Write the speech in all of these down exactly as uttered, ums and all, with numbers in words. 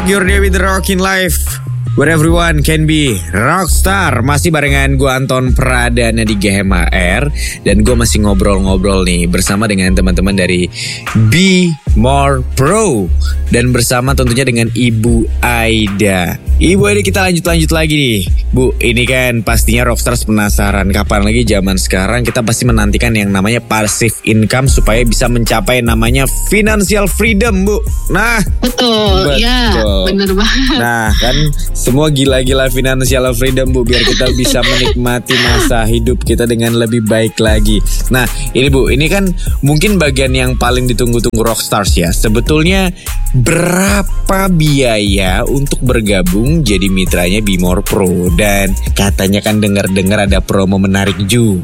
Rock your day with the Rockin' Life, where everyone can be rockstar. Masih barengan gue Anton Pradana di G M A R. Dan gue masih ngobrol-ngobrol nih bersama dengan teman-teman dari Be More Pro. Dan bersama tentunya dengan Ibu Aida. Ibu Aida, kita lanjut-lanjut lagi nih Bu, ini kan pastinya rockstars penasaran kapan lagi zaman sekarang kita pasti menantikan yang namanya passive income supaya bisa mencapai namanya financial freedom, Bu. Nah, betul, betul. Ya, bener banget. Nah, kan semua gila-gila financial freedom, Bu, biar kita bisa menikmati masa hidup kita dengan lebih baik lagi. Nah, ini Bu, ini kan mungkin bagian yang paling ditunggu-tunggu rockstars ya. Sebetulnya berapa biaya untuk bergabung jadi mitranya Be More Pro? Dan katanya kan dengar-dengar ada promo menarik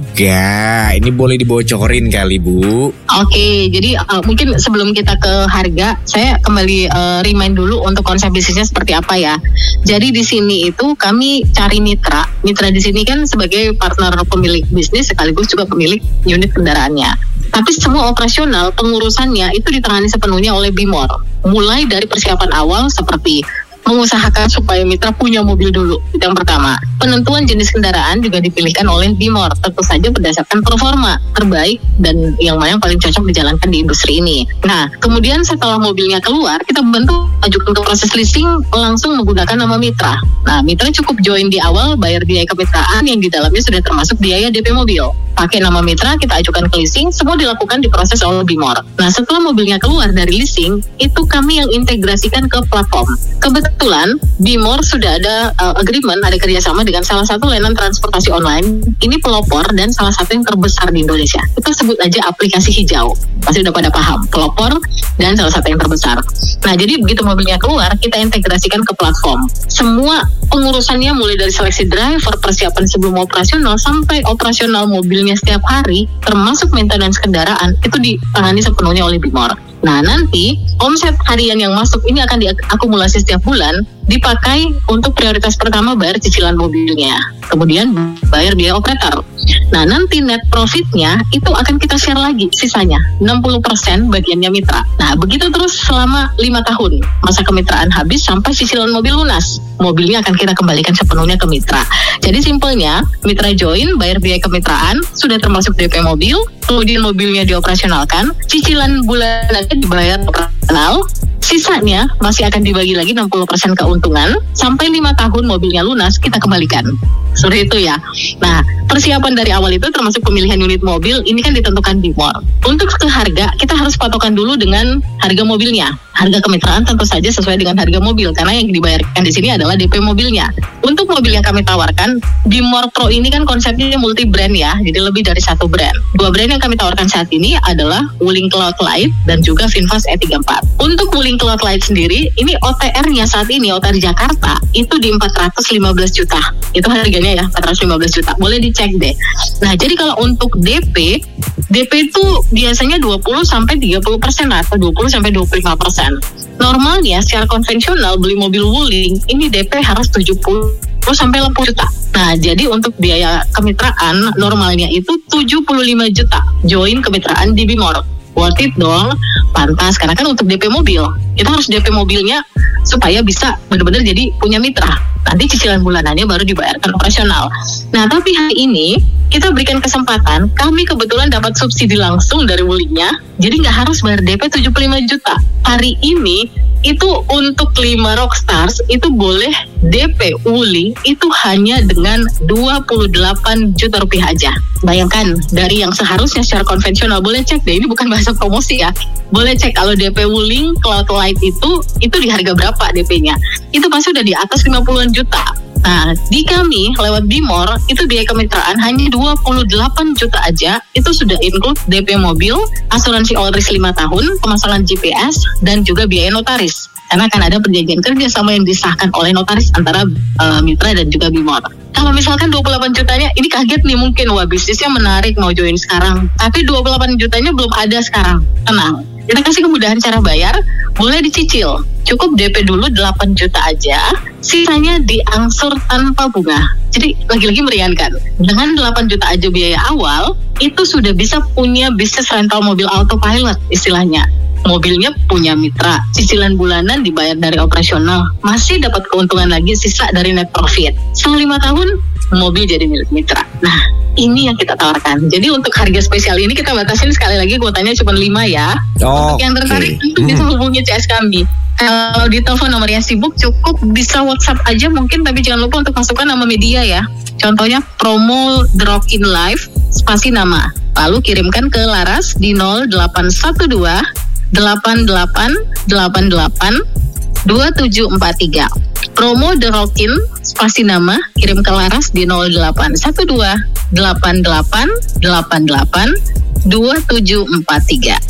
juga. Ini boleh dibocorin kali, Bu? Oke, jadi uh, mungkin sebelum kita ke harga, saya kembali uh, remind dulu untuk konsep bisnisnya seperti apa ya. Jadi di sini itu kami cari mitra. Mitra di sini kan sebagai partner pemilik bisnis sekaligus juga pemilik unit kendaraannya. Tapi semua operasional pengurusannya itu ditangani sepenuhnya oleh Be More. Mulai dari persiapan awal seperti mengusahakan supaya mitra punya mobil dulu, itu yang pertama. Penentuan jenis kendaraan juga dipilihkan oleh Be More, tentu saja berdasarkan performa terbaik dan yang mana yang paling cocok dijalankan di industri ini. Nah, kemudian setelah mobilnya keluar, kita bantu ajukan untuk proses leasing langsung menggunakan nama mitra. Nah, mitra cukup join di awal, bayar biaya kemitraan yang di dalamnya sudah termasuk biaya D P mobil. Pakai nama mitra, kita ajukan ke leasing, semua dilakukan diproses oleh Be More. Nah, setelah mobilnya keluar dari leasing, itu kami yang integrasikan ke platform. Kebetulan Be More sudah ada uh, agreement, ada kerjasama dengan salah satu layanan transportasi online. Ini pelopor dan salah satu yang terbesar di Indonesia. Kita sebut aja aplikasi hijau. Pasti udah pada paham, pelopor dan salah satu yang terbesar. Nah, jadi begitu mobilnya keluar, kita integrasikan ke platform. Semua pengurusannya mulai dari seleksi driver, persiapan sebelum operasional, sampai operasional mobilnya setiap hari, termasuk maintenance kendaraan, itu ditangani sepenuhnya oleh Be More. Nah, nanti omset harian yang masuk ini akan diakumulasi setiap bulan, dipakai untuk prioritas pertama bayar cicilan mobilnya, kemudian bayar biaya operator. Nah, nanti net profitnya itu akan kita share lagi, sisanya enam puluh persen bagiannya mitra. Nah, begitu terus selama lima tahun masa kemitraan habis sampai cicilan mobil lunas. Mobilnya akan kita kembalikan sepenuhnya ke mitra. Jadi simpelnya, mitra join, bayar biaya kemitraan, sudah termasuk D P mobil, kemudian mobilnya dioperasionalkan, cicilan bulanannya dibayar operasional, sisanya masih akan dibagi lagi enam puluh persen keuntungan, sampai lima tahun mobilnya lunas, kita kembalikan. Seperti itu ya. Nah, persiapan dari awal itu termasuk pemilihan unit mobil, ini kan ditentukan Be More. Untuk ke harga, kita harus patokan dulu dengan harga mobilnya. Harga kemitraan tentu saja sesuai dengan harga mobil, karena yang dibayarkan di sini adalah D P mobilnya. Untuk mobil yang kami tawarkan, Be More Pro ini kan konsepnya multi brand ya, jadi lebih dari satu brand. Dua brand yang kami tawarkan saat ini adalah Wuling Cloudlight dan juga VinFast E tiga puluh empat. Untuk Wuling Cloudlight sendiri, ini O T R-nya saat ini, O T R Jakarta, itu di empat ratus lima belas juta. Itu harganya ya, empat ratus lima belas juta. Boleh dicek deh. Nah, jadi kalau untuk D P, D P itu biasanya dua puluh sampai tiga puluh persen atau dua puluh sampai dua puluh lima persen. Normalnya secara konvensional beli mobil Wuling ini D P harus tujuh puluh sampai delapan puluh juta. Nah, jadi untuk biaya kemitraan normalnya itu tujuh puluh lima juta join kemitraan di Be More. Worth it dong, pantas, karena kan untuk D P mobil kita harus D P mobilnya supaya bisa benar-benar jadi punya mitra. Nanti cicilan bulanannya baru dibayarkan operasional. Nah, tapi hari ini kita berikan kesempatan, kami kebetulan dapat subsidi langsung dari Wulingnya, jadi nggak harus bayar D P tujuh puluh lima juta. Hari ini itu untuk lima rockstars itu boleh D P Wuling itu hanya dengan dua puluh delapan juta rupiah aja. Bayangkan, dari yang seharusnya secara konvensional, boleh cek deh, ini bukan bahasa promosi ya, boleh cek kalau D P Wuling Cloudlight itu itu di harga berapa D P-nya, itu pasti udah di atas lima puluhan juta. Nah, di kami lewat Be More itu biaya kemitraan hanya dua puluh delapan juta aja, itu sudah include D P mobil, asuransi all risk lima tahun, pemasangan G P S, dan juga biaya notaris. Karena akan ada perjanjian kerja sama yang disahkan oleh notaris antara uh, mitra dan juga Be More. Kalau misalkan dua puluh delapan jutanya, ini kaget nih mungkin, wah bisnisnya menarik mau join sekarang. Tapi dua puluh delapan jutanya belum ada sekarang, tenang. Kita kasih kemudahan cara bayar, boleh dicicil. Cukup D P dulu delapan juta aja, sisanya diangsur tanpa bunga. Jadi lagi-lagi meringankan. Dengan delapan juta aja biaya awal, itu sudah bisa punya bisnis rental mobil autopilot istilahnya. mobilnya punya mitra, cicilan bulanan dibayar dari operasional, masih dapat keuntungan lagi sisa dari net profit. Setelah lima tahun, mobil jadi milik mitra. Nah, ini yang kita tawarkan. Jadi untuk harga spesial ini kita batasin sekali lagi kuotanya cuma lima ya. Oh, untuk yang tertarik okay. tentu bisa hubungi C S kami. Kalau di telepon nomor yang sibuk cukup bisa WhatsApp aja mungkin, tapi jangan lupa untuk masukkan nama media ya. Contohnya promo Drop in Live spasi nama. Lalu kirimkan ke Laras di nol delapan satu dua delapan delapan delapan delapan dua tujuh empat tiga. Promo The Rockin spasi nama kirim ke Laras di nol delapan satu dua delapan delapan delapan delapan dua tujuh empat tiga.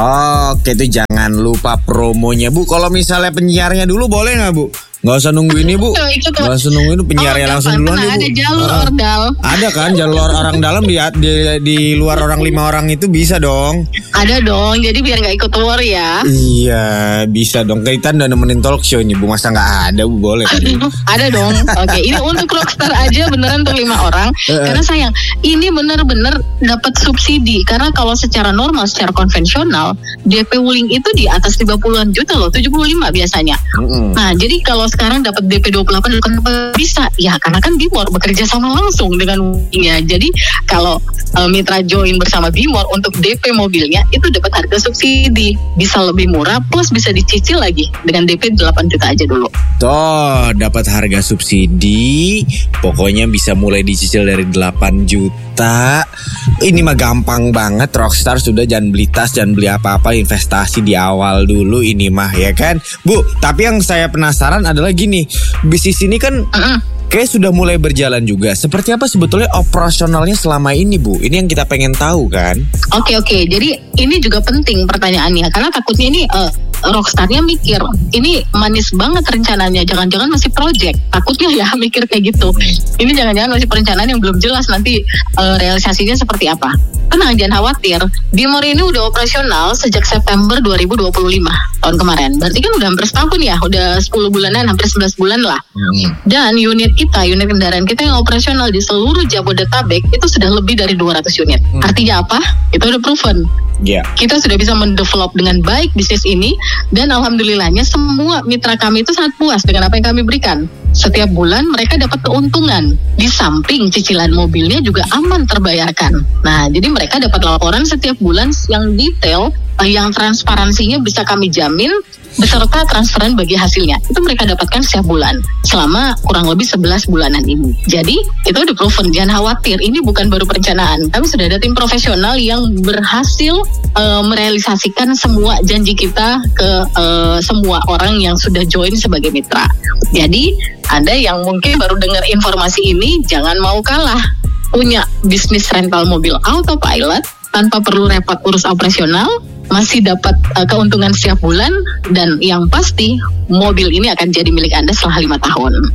Oke, itu jangan lupa promonya Bu. Kalau misalnya penyiarnya dulu boleh nggak Bu? Nggak usah nunggu ini Bu. Nggak usah nunggu ini, penyiarnya oh, gampang, langsung duluan tenang, Bu. Ada jalur uh, ordal. Ada kan jalur orang dalam di, di di luar orang lima orang itu bisa dong. Ada dong, jadi biar nggak ikut war ya. Iya bisa dong. Kita udah nemenin talk show ini Bu, masa nggak ada Bu? Boleh kan? Ada dong. Oke, ini untuk Rockstar aja beneran untuk lima orang. Karena sayang, ini bener-bener dapat subsidi. Karena kalau secara normal, secara konvensional, D P Wuling itu di atas lima puluhan juta loh, tujuh puluh lima biasanya. Mm-hmm. Nah, jadi kalau sekarang dapat D P dua puluh delapan, kenapa bisa? Ya karena kan Bimor bekerja sama langsung dengan Wulingnya. Jadi kalau uh, mitra join bersama Bimor untuk D P mobilnya itu dapat harga subsidi, bisa lebih murah plus bisa dicicil lagi dengan D P delapan juta aja dulu. Toh dapat harga subsidi, pokoknya bisa mulai dicicil dari delapan juta. Ini mah gampang banget. Rockstar sudah, jangan beli tas, jangan beli apa-apa, investasi di awal dulu ini mah ya kan Bu. Tapi yang saya penasaran adalah gini, bisnis ini kan uh-uh. kayak sudah mulai berjalan juga. Seperti apa sebetulnya operasionalnya selama ini Bu? Ini yang kita pengen tahu kan. Oke oke, jadi ini juga penting pertanyaannya, karena takutnya ini uh, Rockstarnya mikir ini manis banget rencananya, jangan-jangan masih project. Takutnya ya mikir kayak gitu. Ini jangan-jangan masih perencanaan yang belum jelas nanti uh, realisasinya seperti apa. Tenang, jangan khawatir. Bimor ini udah operasional sejak September dua ribu dua puluh lima tahun kemarin. Berarti kan udah hampir setahun ya, udah sepuluh bulanan, hampir sebelas bulan lah. Hmm. Dan unit kita, unit kendaraan kita yang operasional di seluruh Jabodetabek itu sudah lebih dari dua ratus unit. Hmm. Artinya apa? Itu udah proven. Yeah. Kita sudah bisa mendevelop dengan baik bisnis ini, dan alhamdulillahnya semua mitra kami itu sangat puas dengan apa yang kami berikan. Setiap bulan mereka dapat keuntungan, di samping cicilan mobilnya juga aman terbayarkan. Nah, jadi mereka dapat laporan setiap bulan yang detail, yang transparansinya bisa kami jamin, beserta transferan bagi hasilnya. Itu mereka dapatkan setiap bulan selama kurang lebih sebelas bulanan ini. Jadi itu udah proven, jangan khawatir. Ini bukan baru perencanaan, tapi sudah ada tim profesional yang berhasil uh, merealisasikan semua janji kita ke uh, semua orang yang sudah join sebagai mitra. Jadi Anda yang mungkin baru dengar informasi ini, jangan mau kalah. Punya bisnis rental mobil autopilot tanpa perlu repot urus operasional, masih dapat uh, keuntungan setiap bulan, dan yang pasti mobil ini akan jadi milik Anda setelah lima tahun.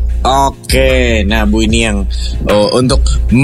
Oke, nah Bu, ini yang oh, untuk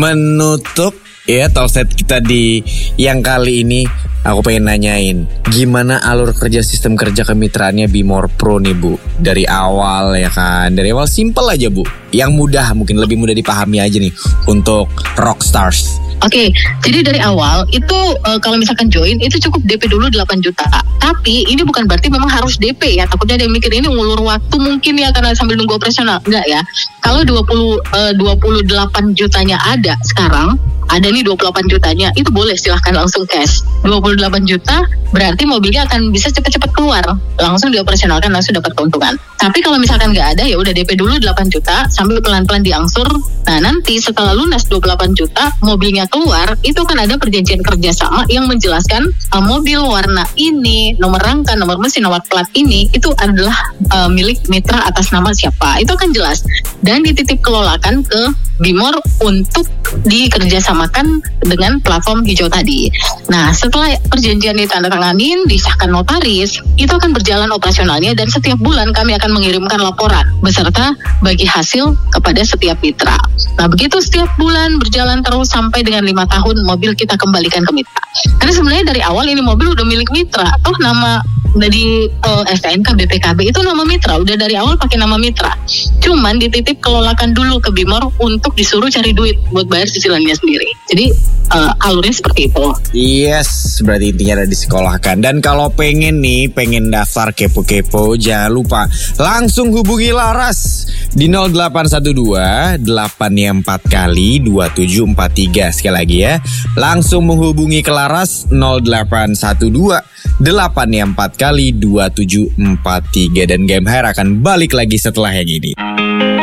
menutup ya talkset kita di yang kali ini, aku pengen nanyain gimana alur kerja sistem kerja kemitraannya Bimor Pro nih Bu. Dari awal ya kan, dari awal simple aja Bu, yang mudah, mungkin lebih mudah dipahami aja nih untuk Rockstars. Oke, okay, jadi dari awal itu uh, kalau misalkan join itu cukup D P dulu delapan juta. Tapi ini bukan berarti memang harus D P ya. Takutnya ada yang mikir ini ngulur waktu mungkin ya karena sambil nunggu operasional. Enggak ya. Kalau dua puluh, uh, dua puluh delapan jutanya ada sekarang, ada nih dua puluh delapan jutanya, itu boleh silahkan langsung cash. dua puluh delapan juta berarti mobilnya akan bisa cepat-cepat keluar, langsung dioperasionalkan, langsung dapat keuntungan. Tapi kalau misalkan nggak ada, ya udah D P dulu delapan juta sambil pelan-pelan diangsur. Nah, nanti setelah lunas dua puluh delapan juta, mobilnya keluar, itu kan ada perjanjian kerjasama yang menjelaskan uh, mobil warna ini, nomor rangka, nomor mesin, nomor plat ini, itu adalah uh, milik mitra atas nama siapa. Itu akan jelas dan dititip kelolakan ke Bimor untuk dikerjasamakan dengan platform hijau tadi. Nah, setelah perjanjian ditandatanganin, disahkan notaris, itu akan berjalan operasionalnya, dan setiap bulan kami akan mengirimkan laporan beserta bagi hasil kepada setiap mitra. Nah begitu setiap bulan berjalan terus sampai dengan lima tahun mobil kita kembalikan ke mitra. Karena sebenarnya dari awal ini mobil udah milik mitra. Toh nama dari uh, S T N K B P K B itu nama mitra, udah dari awal pakai nama mitra. Cuman dititip kelolakan dulu ke Bimor untuk disuruh cari duit buat bayar cicilannya sendiri. Jadi uh, alurnya seperti itu. Yes, berarti intinya ada disekolahkan. Dan kalau pengen nih, pengen daftar kepo-kepo, jangan lupa langsung hubungi Laras di nol delapan satu dua delapan empat kali dua tujuh empat tiga. Sekali lagi ya, langsung menghubungi ke Laras nol delapan satu dua delapan empat kali dua tujuh empat tiga. Dan Game Hair akan balik lagi setelah yang ini.